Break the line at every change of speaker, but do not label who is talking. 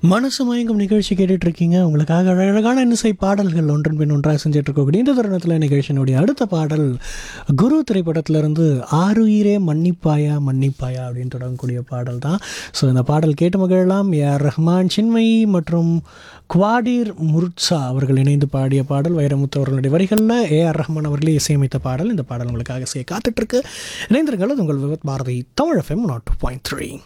மனசு மயங்கும் நிகழ்ச்சி கேட்டுட்டு இருக்கீங்க. உங்களுக்காக அழகான இன்னிசை பாடல்கள் ஒன்றன் பின் ஒன்றாக செஞ்சுட்டு இருக்கக்கூடிய இந்த தருணத்தில் நிகழ்ச்சியினுடைய அடுத்த பாடல் குரு திரைப்படத்திலிருந்து ஆருயிரே மன்னிப்பாயா மன்னிப்பாயா அப்படின்னு தொடங்கக்கூடிய பாடல் தான். ஸோ இந்த பாடல் கேட்டு மகிழலாம். ஏஆர் ரஹ்மான், சின்மயி மற்றும் குவாடிர் முர்ட்சா அவர்கள் இணைந்து பாடிய பாடல். வைரமுத்து அவர்களுடைய வரிகளில் ஏஆர் ரஹ்மான் அவர்களே இசையமைத்த பாடல். இந்த பாடல் உங்களுக்காக காத்துட்ருக்கு. இணைந்திருங்கள். அது உங்கள் விவத் பாரதி தமிழ் FM 102.3.